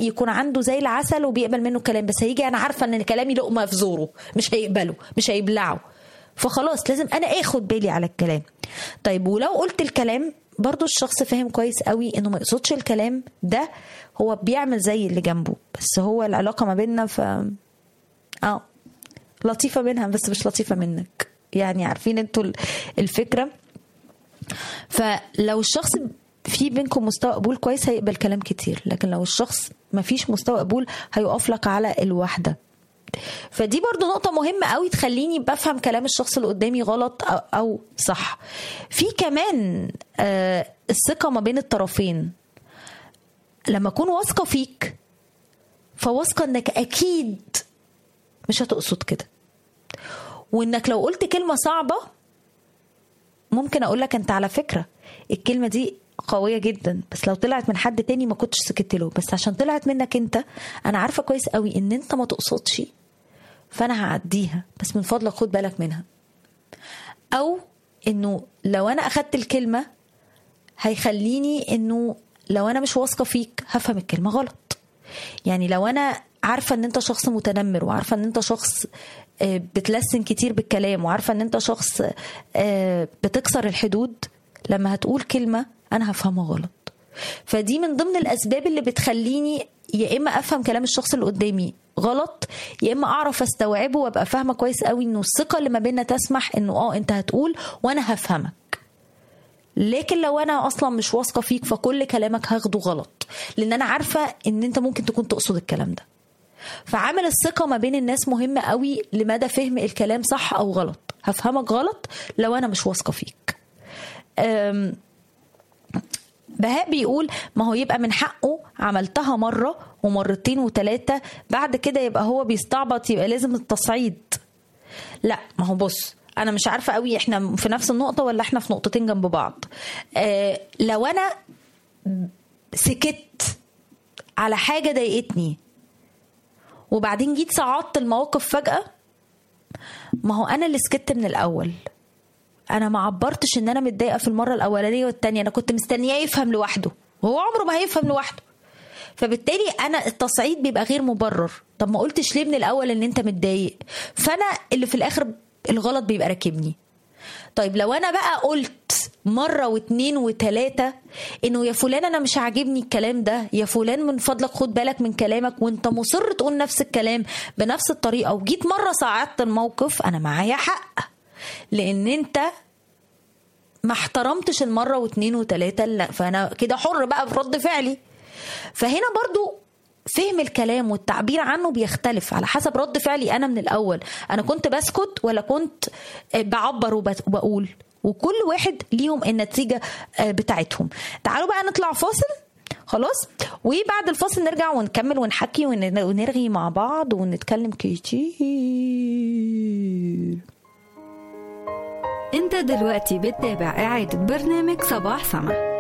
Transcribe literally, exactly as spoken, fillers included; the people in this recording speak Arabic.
يكون عنده زي العسل وبيقبل منه الكلام، بس هيجي انا عارفه ان كلامي لقمه في زوره، مش هيقبله، مش هيبلعه، فخلاص لازم انا اخد بالي على الكلام. طيب ولو قلت الكلام برضو الشخص فاهم كويس قوي انه ما يقصدش الكلام ده، هو بيعمل زي اللي جنبه، بس هو العلاقه ما بيننا ف اه لطيفه منها بس مش لطيفه منك، يعني عارفين انتوا الفكره. فلو الشخص في بينكم مستوى قبول كويس هيقبل كلام كتير، لكن لو الشخص ما فيش مستوى قبول هيقف لك على الوحده. فدي برضو نقطة مهمة قوي تخليني بفهم كلام الشخص اللي قدامي غلط أو, أو صح. في كمان آه الثقة ما بين الطرفين، لما أكون واثقة فيك فواثقة أنك أكيد مش هتقصد كده، وأنك لو قلت كلمة صعبة ممكن أقولك أنت على فكرة الكلمة دي قوية جدا، بس لو طلعت من حد تاني ما كنتش سكت له، بس عشان طلعت منك انت انا عارفة كويس قوي ان انت ما تقصدش، فانا هعديها، بس من فضلك خد بالك منها. او انه لو انا اخدت الكلمة هيخليني انه لو انا مش واثقة فيك هفهم الكلمة غلط. يعني لو انا عارفة ان انت شخص متنمر، وعارفة ان انت شخص بتلسن كتير بالكلام، وعارفة ان انت شخص بتكسر الحدود، لما هتقول كلمة انا هفهمها غلط. فدي من ضمن الاسباب اللي بتخليني يا اما افهم كلام الشخص اللي قدامي غلط، يا اما اعرف استوعبه وابقى فاهمه كويس قوي انه الثقه اللي ما بيننا تسمح انه اه انت هتقول وانا هفهمك. لكن لو انا اصلا مش واثقه فيك فكل كلامك هاخده غلط، لان انا عارفه ان انت ممكن تكون تقصد الكلام ده. فعامل الثقه ما بين الناس مهم قوي لمدى فهم الكلام صح او غلط. هفهمك غلط لو انا مش واثقه فيك. أم بهاء بيقول ما هو يبقى من حقه عملتها مرة ومرتين وثلاثة، بعد كده يبقى هو بيستعبط، يبقى لازم التصعيد. لا ما هو بص انا مش عارفة قوي احنا في نفس النقطة ولا احنا في نقطتين جنب بعض. اه لو انا سكت على حاجة ضايقتني وبعدين جيت صعدت الموقف فجأة، ما هو انا اللي سكت من الاول، انا ما عبرتش ان انا متضايقه في المره الاولانيه والتانية، انا كنت مستنياه يفهم لوحده، وهو عمره ما هيفهم لوحده. فبالتالي انا التصعيد بيبقى غير مبرر. طب ما قلتش ليه من الاول ان انت متضايق؟ فانا اللي في الاخر الغلط بيبقى راكبني. طيب لو انا بقى قلت مره واثنين وثلاثه انه يا فلان انا مش عاجبني الكلام ده، يا فلان من فضلك خد بالك من كلامك، وانت مصر تقول نفس الكلام بنفس الطريقه، وجيت مره صعدت الموقف، انا معايا حق، لان انت ما احترمتش المره واثنين وثلاثه، فانا كده حر بقى في رد فعلي. فهنا برضو فهم الكلام والتعبير عنه بيختلف على حسب رد فعلي انا من الاول، انا كنت بسكت ولا كنت بعبر وبقول، وكل واحد ليهم النتيجه بتاعتهم. تعالوا بقى نطلع فاصل خلاص، وبعد الفاصل نرجع ونكمل ونحكي ونرغي مع بعض ونتكلم كتير. انت دلوقتي بتتابع إعادة برنامج صباح سما.